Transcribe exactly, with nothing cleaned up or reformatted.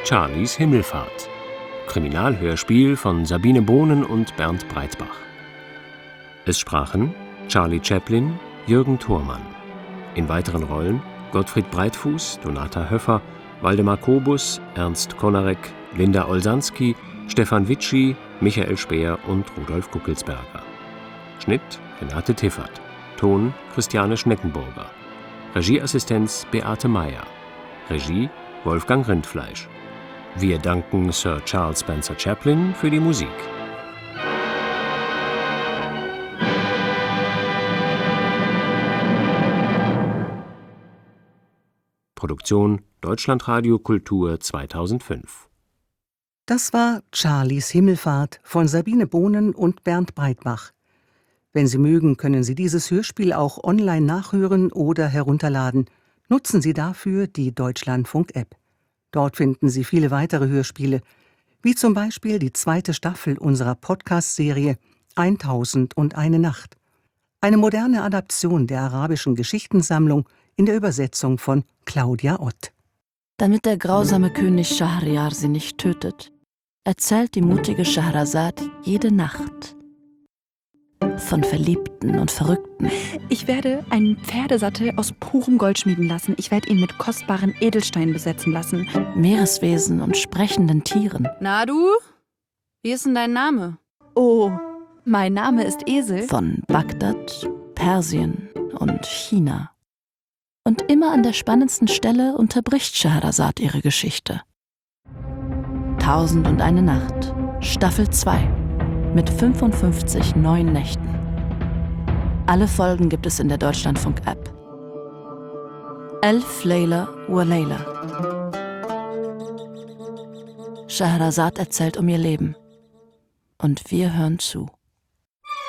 Charlies Himmelfahrt. Kriminalhörspiel von Sabine Bohnen und Bernd Breitbach. Es sprachen Charlie Chaplin, Jürgen Thormann. In weiteren Rollen Gottfried Breitfuß, Donata Höffer, Waldemar Kobus, Ernst Konarek, Linda Olsanski, Stefan Witschi, Michael Speer und Rudolf Kuckelsberger. Schnitt Renate Tiffert. Ton Christiane Schneckenburger. Regieassistenz Beate Meyer. Regie Wolfgang Rindfleisch. Wir danken Sir Charles Spencer Chaplin für die Musik. Produktion Deutschlandradio Kultur zweitausendfünf. Das war Charlies Himmelfahrt von Sabine Bohnen und Bernd Breitbach. Wenn Sie mögen, können Sie dieses Hörspiel auch online nachhören oder herunterladen. Nutzen Sie dafür die Deutschlandfunk-App. Dort finden Sie viele weitere Hörspiele, wie zum Beispiel die zweite Staffel unserer Podcast-Serie Eintausendundeine Nacht. Eine moderne Adaption der arabischen Geschichtensammlung in der Übersetzung von Claudia Ott. Damit der grausame König Schahriar sie nicht tötet, erzählt die mutige Schahrazad jede Nacht von Verliebten und Verrückten. Ich werde einen Pferdesattel aus purem Gold schmieden lassen. Ich werde ihn mit kostbaren Edelsteinen besetzen lassen. Meereswesen und sprechenden Tieren. Na du? Wie ist denn dein Name? Oh, mein Name ist Esel. Von Bagdad, Persien und China. Und immer an der spannendsten Stelle unterbricht Scheherazad ihre Geschichte. Tausend und eine Nacht, Staffel zwei, mit fünfundfünfzig neuen Nächten. Alle Folgen gibt es in der Deutschlandfunk-App. Elf Layla wa Layla. Scheherazad erzählt um ihr Leben. Und wir hören zu.